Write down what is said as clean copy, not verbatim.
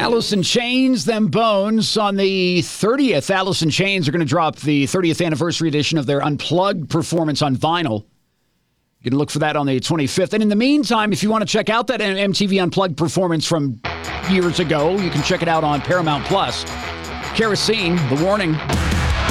Alice in Chains, Them Bones. On the 30th, Alice in Chains are going to drop the 30th anniversary edition of their Unplugged performance on vinyl. You can look for that on the 25th. And in the meantime, if you want to check out that MTV Unplugged performance from years ago, you can check it out on Paramount Plus. Kerosene, The Warning.